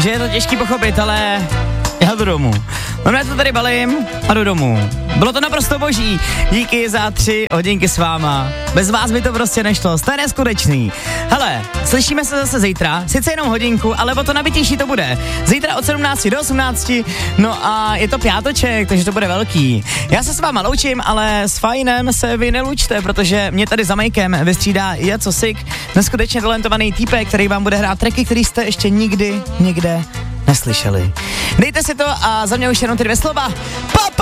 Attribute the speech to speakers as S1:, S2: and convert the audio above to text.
S1: že je to těžký pochopit, ale já jdu domů. Já to tady balím a jdu domů. Bylo to naprosto boží. Díky za 3 hodinky s váma. Bez vás by to prostě nešlo. Jste neskutečný. Hele, slyšíme se zase zítra. Sice jenom hodinku, ale o to nabitější to bude. Zítra od 17 do 18. No a je to pátoček, takže to bude velký. Já se s váma loučím, ale s Fajnem se vy nelučte, protože mě tady za majkem vystřídá Jaco Sik, neskutečně talentovaný týpek, který vám bude hrát tracky, který jste ještě nikdy, nikde neslyšeli. Dejte si to a za mě už jenom ty 2 slova. Pa!